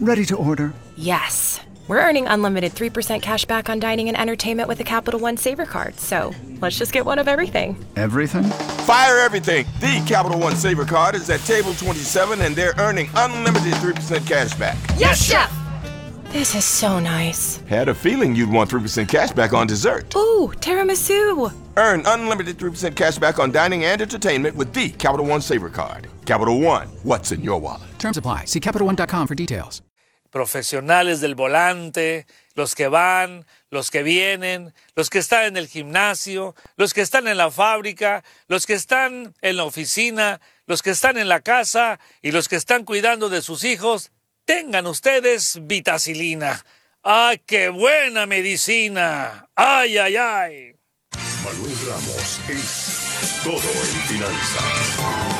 Ready to order. Yes. We're earning unlimited 3% cash back on dining and entertainment with a Capital One Saver card, so let's just get one of everything. Everything? Fire everything! The Capital One Saver card is at table 27 and they're earning unlimited 3% cash back. Yes, Chef! This is so nice. Had a feeling you'd want 3% cash back on dessert. Ooh, tiramisu! Earn unlimited 3% cash back on dining and entertainment with the Capital One Saver card. Capital One, what's in your wallet? Terms apply. See CapitalOne.com for details. Profesionales del volante, los que van, los que vienen, los que están en el gimnasio, los que están en la fábrica, los que están en la oficina, los que están en la casa y los que están cuidando de sus hijos, tengan ustedes Vitacilina. ¡Ay, qué buena medicina! ¡Ay, ay, ay! Manuel Ramos es todo en finanzas.